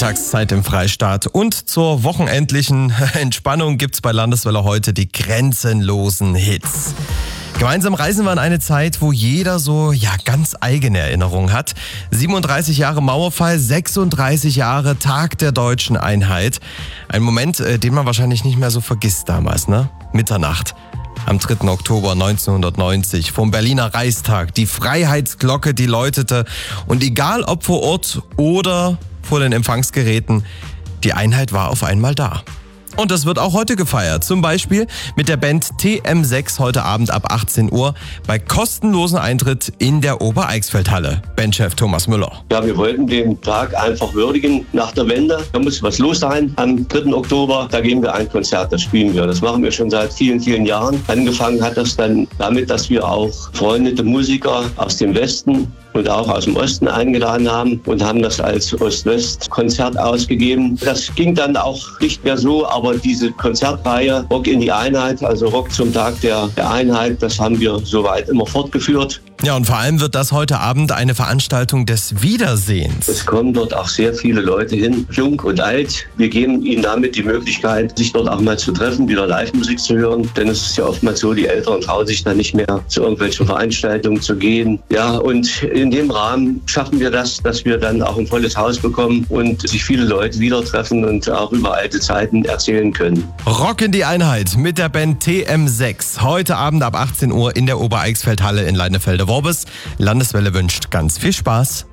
Mittagszeit im Freistaat. Und zur wochenendlichen Entspannung gibt's bei Landeswelle heute die grenzenlosen Hits. Gemeinsam reisen wir in eine Zeit, wo jeder so ganz eigene Erinnerungen hat. 37 Jahre Mauerfall, 36 Jahre Tag der deutschen Einheit. Ein Moment, den man wahrscheinlich nicht mehr so vergisst damals, ne? Mitternacht. Am 3. Oktober 1990 vom Berliner Reichstag. Die Freiheitsglocke, die läutete. Und egal ob vor Ort oder vor den Empfangsgeräten, die Einheit war auf einmal da. Und das wird auch heute gefeiert. Zum Beispiel mit der Band TM6 heute Abend ab 18 Uhr bei kostenlosen Eintritt in der Obereichsfeldhalle. Bandchef Thomas Müller. Ja, wir wollten den Tag einfach würdigen nach der Wende. Da muss was los sein. Am 3. Oktober, da geben wir ein Konzert, das spielen wir. Das machen wir schon seit vielen, vielen Jahren. Angefangen hat das dann damit, dass wir auch befreundete Musiker aus dem Westen und auch aus dem Osten eingeladen haben und haben das als Ost-West-Konzert ausgegeben. Das ging dann auch nicht mehr so, aber diese Konzertreihe Rock in die Einheit, also Rock zum Tag der Einheit, das haben wir soweit immer fortgeführt. Ja, und vor allem wird das heute Abend eine Veranstaltung des Wiedersehens. Es kommen dort auch sehr viele Leute hin, jung und alt. Wir geben ihnen damit die Möglichkeit, sich dort auch mal zu treffen, wieder Live-Musik zu hören. Denn es ist ja oftmals so, die Älteren trauen sich dann nicht mehr zu irgendwelchen Veranstaltungen zu gehen. Ja, und in dem Rahmen schaffen wir das, dass wir dann auch ein volles Haus bekommen und sich viele Leute wieder treffen und auch über alte Zeiten erzählen können. Rock in die Einheit mit der Band TM6. Heute Abend ab 18 Uhr in der Obereichsfeldhalle in Leinefelde-Worbis. Landeswelle wünscht ganz viel Spaß.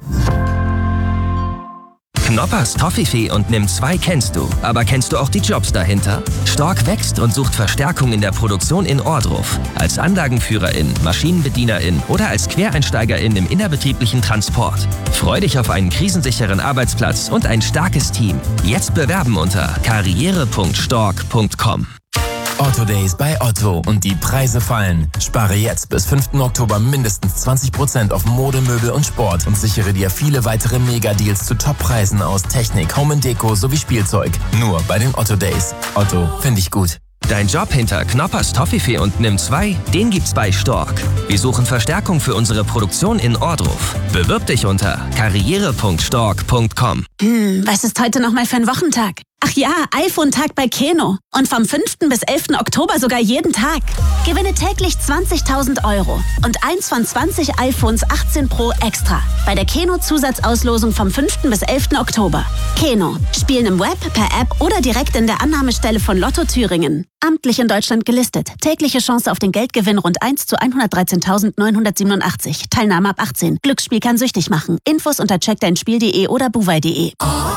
Knoppers Toffifee und Nimm 2 kennst du. Aber kennst du auch die Jobs dahinter? Stork wächst und sucht Verstärkung in der Produktion in Ohrdruf. Als Anlagenführerin, Maschinenbedienerin oder als Quereinsteigerin im innerbetrieblichen Transport. Freu dich auf einen krisensicheren Arbeitsplatz und ein starkes Team. Jetzt bewerben unter karriere.stork.com. Otto Days bei Otto und die Preise fallen. Spare jetzt bis 5. Oktober mindestens 20% auf Mode, Möbel und Sport und sichere dir viele weitere Megadeals zu Toppreisen aus Technik, Home & Deko sowie Spielzeug. Nur bei den Otto Days. Otto, finde ich gut. Dein Job hinter Knoppers Toffifee und Nimm 2, den gibt's bei Stork. Wir suchen Verstärkung für unsere Produktion in Ohrdruf. Bewirb dich unter karriere.stork.com. Was ist heute nochmal für ein Wochentag? Ach ja, iPhone-Tag bei Keno. Und vom 5. bis 11. Oktober sogar jeden Tag. Gewinne täglich 20.000 € und eins von 20 iPhones 18 Pro extra bei der Keno-Zusatzauslosung vom 5. bis 11. Oktober. Keno. Spielen im Web, per App oder direkt in der Annahmestelle von Lotto Thüringen. Amtlich in Deutschland gelistet. Tägliche Chance auf den Geldgewinn rund 1 zu 113.987. Teilnahme ab 18. Glücksspiel kann süchtig machen. Infos unter checkdeinspiel.de oder buwei.de.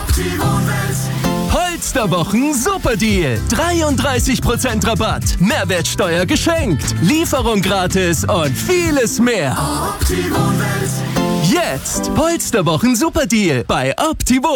Holsterwochen Superdeal. 33% Rabatt. Mehrwertsteuer geschenkt. Lieferung gratis und vieles mehr. Jetzt Holsterwochen Superdeal bei Optivo.